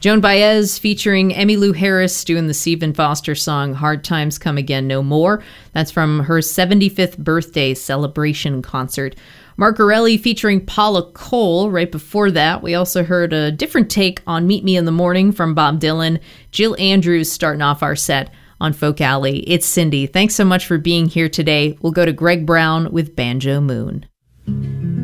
Joan Baez featuring Emmylou Harris doing the Stephen Foster song Hard Times Come Again No More. That's from her 75th birthday celebration concert. Mark Gorelli featuring Paula Cole. Right before that, we also heard a different take on Meet Me in the Morning from Bob Dylan. Jill Andrews starting off our set on Folk Alley. It's Cindy. Thanks so much for being here today. We'll go to Greg Brown with Banjo Moon.